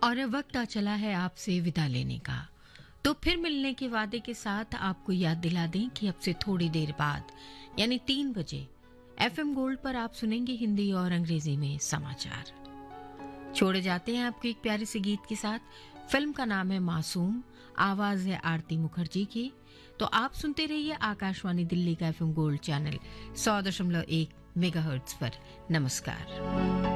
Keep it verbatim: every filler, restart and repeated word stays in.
और अब वक्त आ चला है आपसे विदा लेने का। तो फिर मिलने के वादे के साथ आपको याद दिला दें कि अब से थोड़ी देर बाद यानी तीन बजे एफएम गोल्ड पर आप सुनेंगे हिंदी और अंग्रेजी में समाचार। छोड़े जाते हैं आपको एक प्यारे से गीत के साथ। फिल्म का नाम है मासूम, आवाज है आरती मुखर्जी की। तो आप सुनते रहिए आकाशवाणी दिल्ली का एफएम गोल्ड चैनल सौ दशमलव एक मेगाहर्ट्ज पर। नमस्कार।